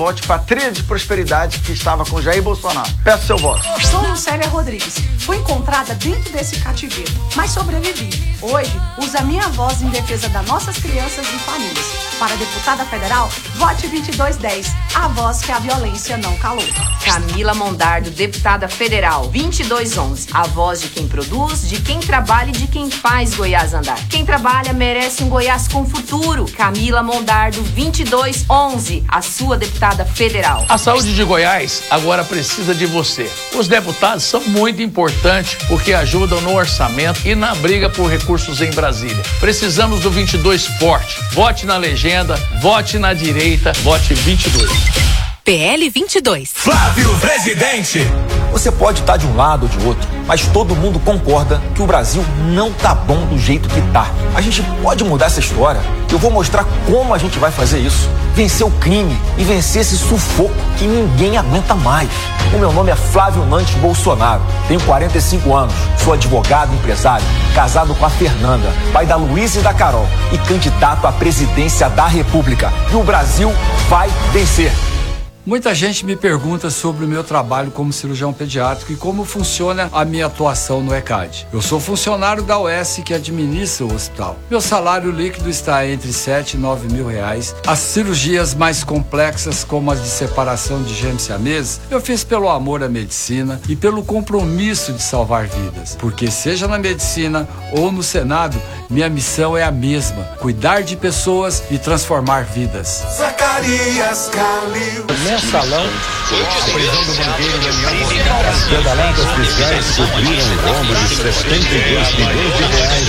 Vote para a trilha de prosperidade que estava com Jair Bolsonaro. Peço seu voto. Sou Lucélia Rodrigues. Fui encontrada dentro desse cativeiro, mas sobrevivi. Hoje, uso a minha voz em defesa das nossas crianças e famílias. Para deputada federal, vote 2210. A voz que a violência não calou. Camila Mondardo, deputada federal, 2211. A voz de quem produz, de quem trabalha e de quem faz Goiás andar. Quem trabalha merece um Goiás com futuro. Camila Mondardo, 2211. A sua deputada federal. A saúde de Goiás agora precisa de você. Os deputados são muito importantes porque ajudam no orçamento e na briga por recursos em Brasília. Precisamos do 22 forte. Vote na legenda, vote na direita, vote 22. PL 22. Flávio Presidente. Você pode estar de um lado ou de outro, mas todo mundo concorda que o Brasil não tá bom do jeito que tá. A gente pode mudar essa história. Eu vou mostrar como a gente vai fazer isso. Vencer o crime e vencer esse sufoco que ninguém aguenta mais. O meu nome é Flávio Nantes Bolsonaro. Tenho 45 anos, sou advogado, empresário, casado com a Fernanda, pai da Luísa e da Carol e candidato à presidência da República. E o Brasil vai vencer. Muita gente me pergunta sobre o meu trabalho como cirurgião pediátrico e como funciona a minha atuação no ECAD. Eu sou funcionário da UES que administra o hospital. Meu salário líquido está entre 7 e 9 mil reais. As cirurgias mais complexas, como as de separação de gêmeos siameses, eu fiz pelo amor à medicina e pelo compromisso de salvar vidas. Porque seja na medicina ou no Senado, minha missão é a mesma: cuidar de pessoas e transformar vidas. Zacarias Calil. Mensalão, a prisão do banqueiro Daniel Escandaladas fiscais cobriram o rombo de 72 milhões de reais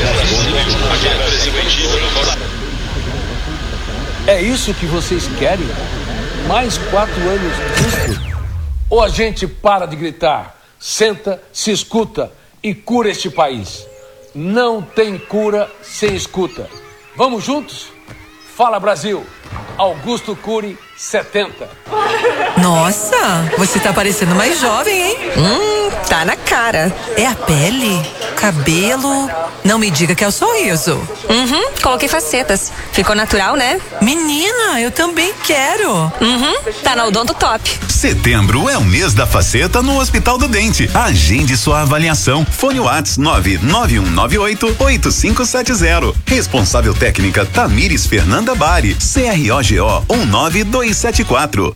nas contas. É isso que vocês querem? Mais 4 anos disso? Ou a gente para de gritar, senta, se escuta e cura este país? Não tem cura sem escuta. Vamos juntos? Fala, Brasil! Augusto Cury, 70. Nossa, você tá parecendo mais jovem, hein? Tá na cara. É a pele? Cabelo? Não me diga que é o sorriso. Coloquei facetas. Ficou natural, né? Menina, eu também quero. Tá na Odonto Top. Setembro é o mês da faceta no Hospital do Dente. Agende sua avaliação. Fone WhatsApp 99198-8570. Responsável técnica Tamires Fernanda Bari. CROGO 19274.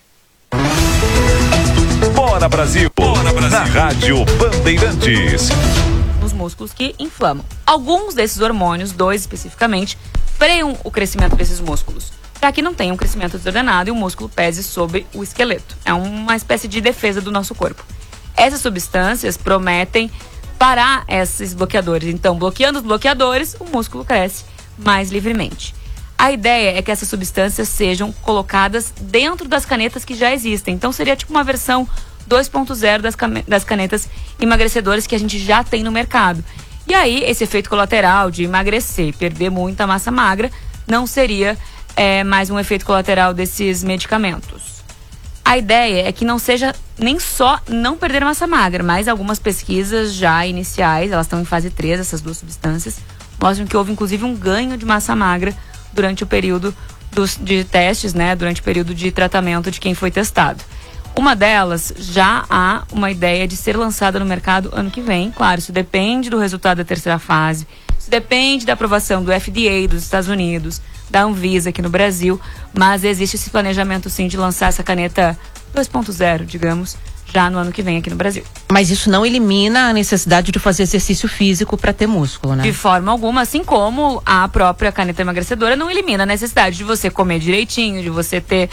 Bora Brasil! Bora Brasil! Na Rádio Bandeirantes. Os músculos que inflamam. Alguns desses hormônios, 2 especificamente, freiam o crescimento desses músculos, para que não tenha um crescimento desordenado e o músculo pese sobre o esqueleto. É uma espécie de defesa do nosso corpo. Essas substâncias prometem parar esses bloqueadores. Então, bloqueando os bloqueadores, o músculo cresce mais livremente. A ideia é que essas substâncias sejam colocadas dentro das canetas que já existem. Então, seria tipo uma versão 2.0 das canetas emagrecedoras que a gente já tem no mercado. E aí, esse efeito colateral de emagrecer, perder muita massa magra, não seria mais um efeito colateral desses medicamentos. A ideia é que não seja nem só não perder massa magra, mas algumas pesquisas já iniciais, elas estão em fase 3, essas duas substâncias, mostram que houve inclusive um ganho de massa magra durante o período de testes, né, durante o período de tratamento de quem foi testado. Uma delas, já há uma ideia de ser lançada no mercado ano que vem. Claro, isso depende do resultado da terceira fase, isso depende da aprovação do FDA dos Estados Unidos, da Anvisa aqui no Brasil, mas existe esse planejamento sim de lançar essa caneta 2.0, digamos, já no ano que vem aqui no Brasil. Mas isso não elimina a necessidade de fazer exercício físico para ter músculo, né? De forma alguma, assim como a própria caneta emagrecedora não elimina a necessidade de você comer direitinho, de você ter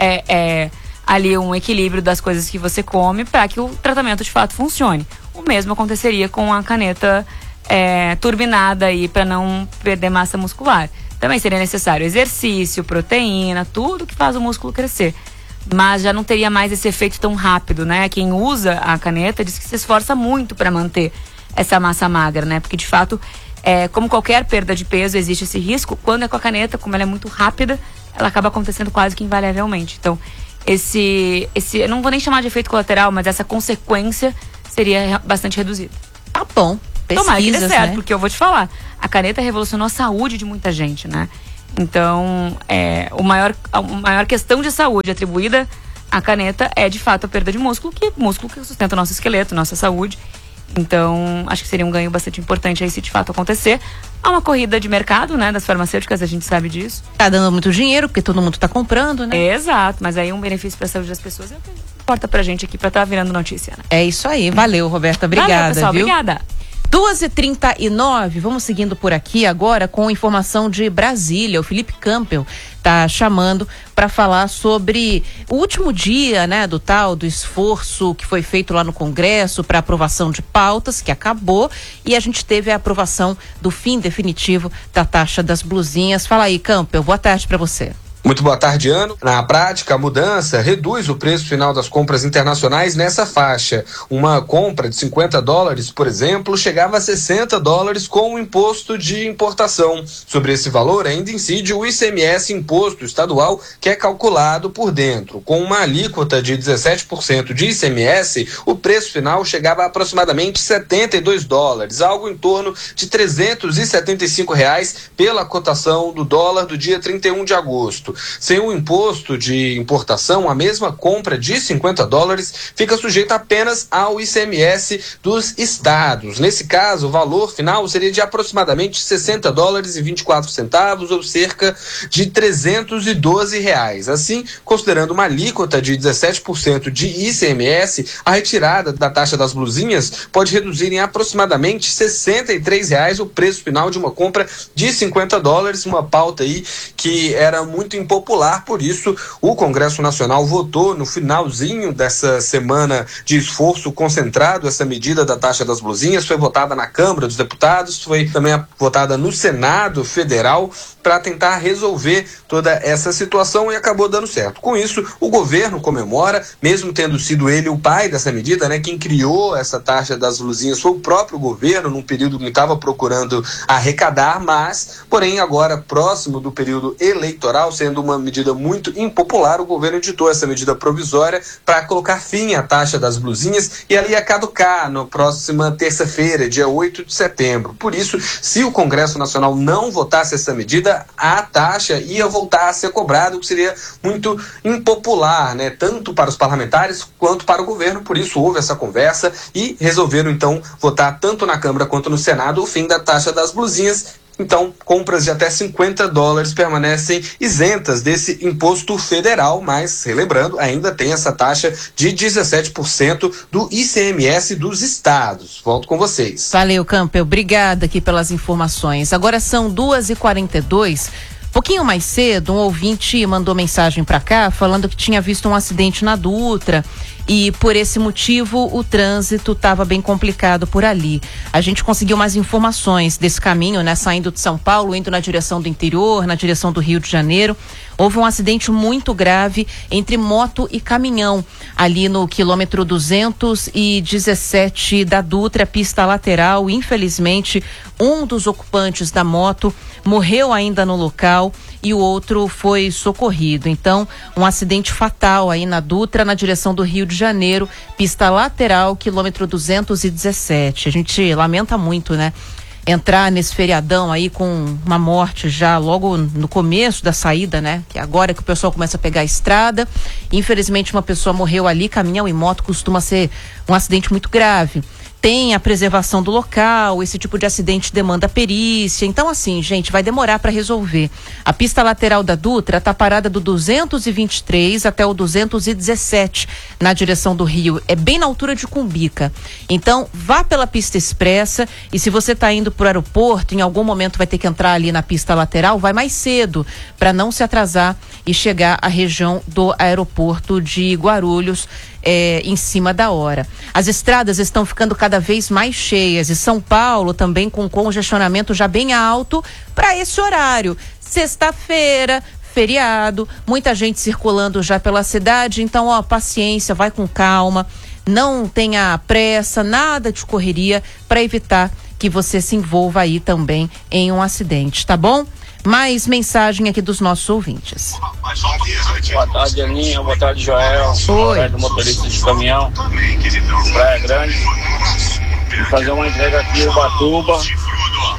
ali um equilíbrio das coisas que você come para que o tratamento de fato funcione. O mesmo aconteceria com a caneta turbinada aí para não perder massa muscular. Também seria necessário exercício, proteína, tudo que faz o músculo crescer. Mas já não teria mais esse efeito tão rápido, né? Quem usa a caneta diz que se esforça muito para manter essa massa magra, né? Porque de fato, como qualquer perda de peso, existe esse risco. Quando é com a caneta, como ela é muito rápida, ela acaba acontecendo quase que invariavelmente. Então, eu não vou nem chamar de efeito colateral, mas essa consequência seria bastante reduzida. Tá bom. Tomara que dê certo, né? porque eu vou te falar, a caneta revolucionou a saúde de muita gente, né? Então, a maior questão de saúde atribuída a caneta é de fato a perda de músculo que sustenta o nosso esqueleto, nossa saúde. Então, acho que seria um ganho bastante importante aí se de fato acontecer. Há uma corrida de mercado, né, das farmacêuticas, a gente sabe disso. Tá dando muito dinheiro, porque todo mundo tá comprando, né? Exato, mas aí um benefício para a saúde das pessoas é o que importa pra gente aqui, pra estar virando notícia, né? É isso aí, valeu, Roberta, obrigada. Valeu, pessoal, viu? Obrigada. 2h39, vamos seguindo por aqui agora com informação de Brasília. O Felipe Campbell está chamando para falar sobre o último dia, né, do esforço que foi feito lá no Congresso para aprovação de pautas, que acabou, e a gente teve a aprovação do fim definitivo da taxa das blusinhas. Fala aí, Campbell, boa tarde para você. Muito boa tarde, Ano. Na prática, a mudança reduz o preço final das compras internacionais nessa faixa. Uma compra de $50, por exemplo, chegava a $60 com o imposto de importação. Sobre esse valor, ainda incide o ICMS, imposto estadual, que é calculado por dentro. Com uma alíquota de 17% de ICMS, o preço final chegava a aproximadamente $72, algo em torno de R$375 pela cotação do dólar do dia 31 de agosto. Sem o imposto de importação, a mesma compra de $50 fica sujeita apenas ao ICMS dos estados. Nesse caso, o valor final seria de aproximadamente $60,24, ou cerca de R$312. Assim, considerando uma alíquota de 17% de ICMS, a retirada da taxa das blusinhas pode reduzir em aproximadamente R$63 o preço final de uma compra de $50, uma pauta aí que era muito impopular, por isso o Congresso Nacional votou no finalzinho dessa semana de esforço concentrado. Essa medida da taxa das blusinhas foi votada na Câmara dos Deputados, foi também votada no Senado Federal para tentar resolver toda essa situação e acabou dando certo. Com isso, o governo comemora, mesmo tendo sido ele o pai dessa medida, né? Quem criou essa taxa das blusinhas foi o próprio governo, num período que estava procurando arrecadar, mas, porém, agora próximo do período eleitoral, sendo uma medida muito impopular, o governo editou essa medida provisória para colocar fim à taxa das blusinhas e ela ia caducar na próxima terça-feira, dia 8 de setembro. Por isso, se o Congresso Nacional não votasse essa medida, a taxa ia voltar a ser cobrada, o que seria muito impopular, né? Tanto para os parlamentares quanto para o governo. Por isso, houve essa conversa e resolveram, então, votar tanto na Câmara quanto no Senado o fim da taxa das blusinhas. Então, compras de até $50 permanecem isentas desse imposto federal, mas, relembrando, ainda tem essa taxa de 17% do ICMS dos estados. Volto com vocês. Valeu, Campbell. Obrigada aqui pelas informações. Agora são 2h42. Pouquinho mais cedo, um ouvinte mandou mensagem para cá falando que tinha visto um acidente na Dutra e por esse motivo o trânsito estava bem complicado por ali. A gente conseguiu mais informações desse caminho, né? Saindo de São Paulo, indo na direção do interior, na direção do Rio de Janeiro. Houve um acidente muito grave entre moto e caminhão, ali no quilômetro 217 da Dutra, pista lateral. Infelizmente, um dos ocupantes da moto morreu ainda no local e o outro foi socorrido. Então, um acidente fatal aí na Dutra, na direção do Rio de Janeiro, pista lateral, quilômetro 217. A gente lamenta muito, né? Entrar nesse feriadão aí com uma morte já logo no começo da saída, né? Que agora que o pessoal começa a pegar a estrada. Infelizmente, uma pessoa morreu ali. Caminhão e moto costuma ser um acidente muito grave. Tem a preservação do local, esse tipo de acidente demanda perícia. Então, assim, gente, vai demorar para resolver. A pista lateral da Dutra está parada do 223 até o 217 na direção do Rio. É bem na altura de Cumbica. Então, vá pela pista expressa e se você está indo para o aeroporto, em algum momento vai ter que entrar ali na pista lateral, vai mais cedo para não se atrasar e chegar à região do aeroporto de Guarulhos. Em cima da hora. As estradas estão ficando cada vez mais cheias e São Paulo também com congestionamento já bem alto para esse horário. Sexta-feira, feriado, muita gente circulando já pela cidade, então, ó, paciência, vai com calma, não tenha pressa, nada de correria para evitar que você se envolva aí também em um acidente, tá bom? Mais mensagem aqui dos nossos ouvintes. Boa tarde, Aninha. Boa tarde, Joel. Oi. Do motorista de caminhão, Praia Grande. Vou fazer uma entrega aqui em Ubatuba.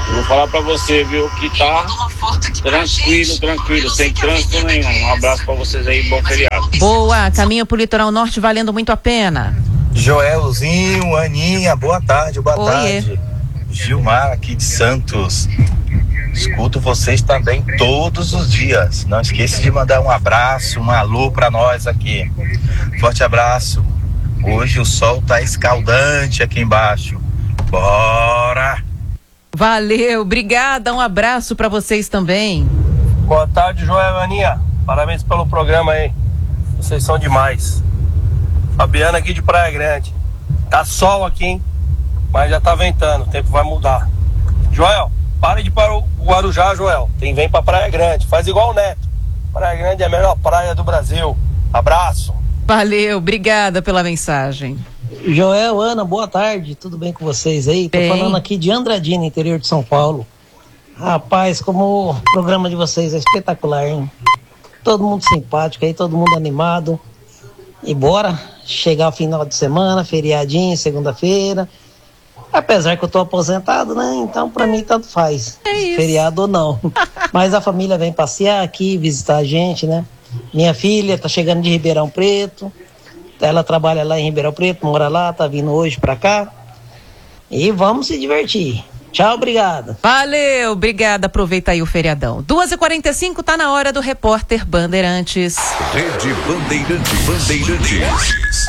Vou falar pra você, viu, que tá tranquilo, sem trânsito nenhum. Um abraço pra vocês aí, bom feriado. Boa, caminho pro litoral norte valendo muito a pena. Joelzinho, Aninha, boa tarde. Gilmar aqui de Santos. Escuto vocês também todos os dias. Não esqueça de mandar um abraço, um alô pra nós aqui. Forte abraço. Hoje o sol tá escaldante aqui embaixo. Bora! Valeu, obrigada, um abraço pra vocês também. Boa tarde, Joel e Aninha. Parabéns pelo programa aí. Vocês são demais. Fabiana aqui de Praia Grande. Tá sol aqui, hein? Mas já tá ventando, o tempo vai mudar. Joel, pare de ir para o Guarujá, Joel. Vem pra Praia Grande, faz igual o Neto. Praia Grande é a melhor praia do Brasil. Abraço. Valeu, obrigada pela mensagem. Joel, Ana, boa tarde, tudo bem com vocês aí? Tô falando aqui de Andradina, interior de São Paulo. Rapaz, como o programa de vocês é espetacular, hein? Todo mundo simpático aí, todo mundo animado. E bora chegar o final de semana, feriadinho, segunda-feira. Apesar que eu tô aposentado, né? Então pra mim tanto faz. Feriado ou não. Mas a família vem passear aqui, visitar a gente, né? Minha filha tá chegando de Ribeirão Preto. Ela trabalha lá em Ribeirão Preto, mora lá, tá vindo hoje pra cá. E vamos se divertir. Tchau, obrigada. Valeu, obrigada. Aproveita aí o feriadão. 2h45, tá na hora do Repórter Bandeirantes. Rede Bandeirantes.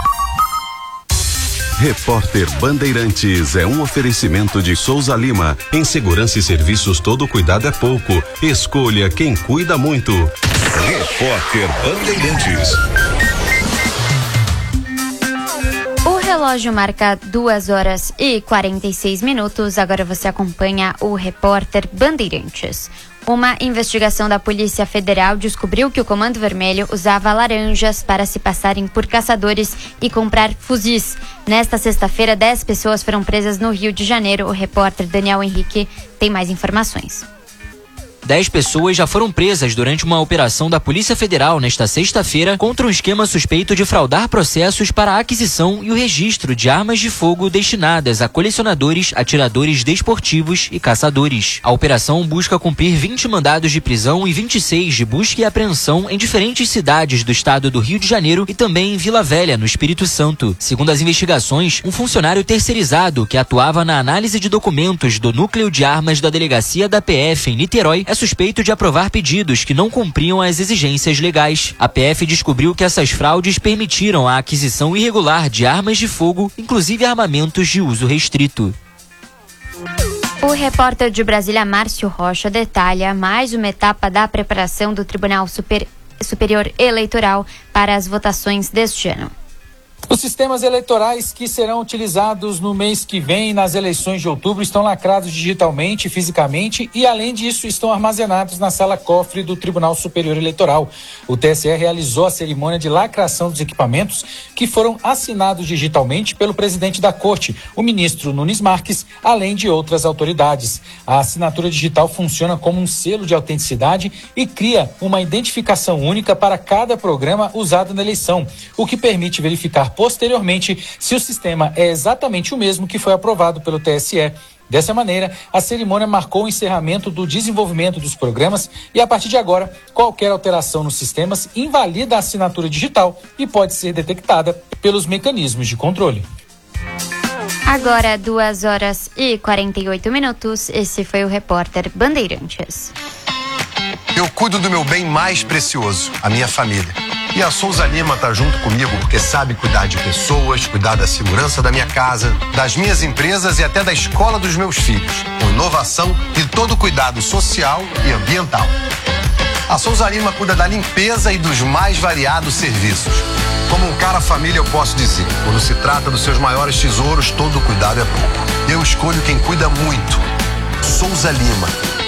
Repórter Bandeirantes é um oferecimento de Souza Lima. Em segurança e serviços, todo cuidado é pouco. Escolha quem cuida muito. Repórter Bandeirantes. O relógio marca 2h46. Agora você acompanha o Repórter Bandeirantes. Uma investigação da Polícia Federal descobriu que o Comando Vermelho usava laranjas para se passarem por caçadores e comprar fuzis. Nesta sexta-feira, 10 pessoas foram presas no Rio de Janeiro. O repórter Daniel Henrique tem mais informações. 10 pessoas já foram presas durante uma operação da Polícia Federal nesta sexta-feira contra um esquema suspeito de fraudar processos para a aquisição e o registro de armas de fogo destinadas a colecionadores, atiradores desportivos e caçadores. A operação busca cumprir 20 mandados de prisão e 26 de busca e apreensão em diferentes cidades do estado do Rio de Janeiro e também em Vila Velha, no Espírito Santo. Segundo as investigações, um funcionário terceirizado que atuava na análise de documentos do Núcleo de Armas da Delegacia da PF em Niterói é suspeito de aprovar pedidos que não cumpriam as exigências legais. A PF descobriu que essas fraudes permitiram a aquisição irregular de armas de fogo, inclusive armamentos de uso restrito. O repórter de Brasília, Márcio Rocha, detalha mais uma etapa da preparação do Tribunal Superior Eleitoral para as votações deste ano. Os sistemas eleitorais que serão utilizados no mês que vem nas eleições de outubro estão lacrados digitalmente, fisicamente e, além disso, estão armazenados na sala cofre do Tribunal Superior Eleitoral. O TSE realizou a cerimônia de lacração dos equipamentos que foram assinados digitalmente pelo presidente da Corte, o ministro Nunes Marques, além de outras autoridades. A assinatura digital funciona como um selo de autenticidade e cria uma identificação única para cada programa usado na eleição, o que permite verificar posteriormente se o sistema é exatamente o mesmo que foi aprovado pelo TSE. Dessa maneira, a cerimônia marcou o encerramento do desenvolvimento dos programas e, a partir de agora, qualquer alteração nos sistemas invalida a assinatura digital e pode ser detectada pelos mecanismos de controle. Agora, 2h48. Esse foi o Repórter Bandeirantes. Eu cuido do meu bem mais precioso, a minha família. E a Souza Lima tá junto comigo porque sabe cuidar de pessoas, cuidar da segurança da minha casa, das minhas empresas e até da escola dos meus filhos, com inovação e todo cuidado social e ambiental. A Souza Lima cuida da limpeza e dos mais variados serviços. Como um cara família, eu posso dizer, quando se trata dos seus maiores tesouros, todo cuidado é pouco. Eu escolho quem cuida muito. Souza Lima.